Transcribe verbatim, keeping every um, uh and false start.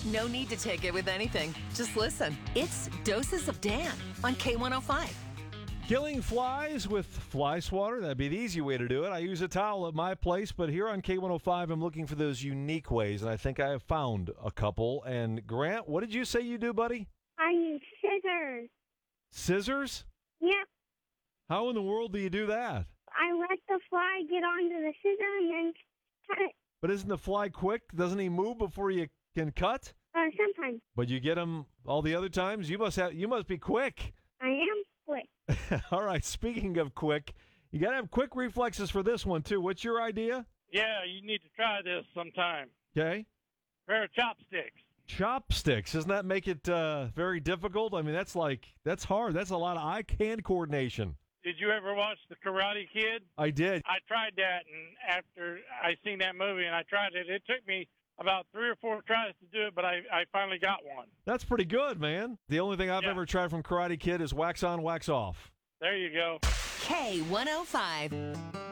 No need to take it with anything. Just listen. It's Doses of Dan on K one oh five. Killing flies with fly swatter, that'd be the easy way to do it. I use a towel at my place, but here on K one oh five, I'm looking for those unique ways, and I think I have found a couple. And Grant, what did you say you do, buddy? I use scissors. Scissors? Yep. How in the world do you do that? I let the fly get onto the scissor and then cut it. But isn't the fly quick? Doesn't he move before you can cut? Uh, sometimes. But you get him all the other times? You must have. You must be quick. I am quick. All right, speaking of quick, you got to have quick reflexes for this one, too. What's your idea? Yeah, you need to try this sometime. Okay. Pair of chopsticks. Chopsticks. Doesn't that make it uh, very difficult? I mean, that's like, that's hard. That's a lot of eye-hand coordination. Did you ever watch The Karate Kid? I did. I tried that, and after I seen that movie and I tried it, it took me about three or four tries to do it, but I, I finally got one. That's pretty good, man. The only thing I've Yeah. ever tried from Karate Kid is wax on, wax off. There you go. K one oh five.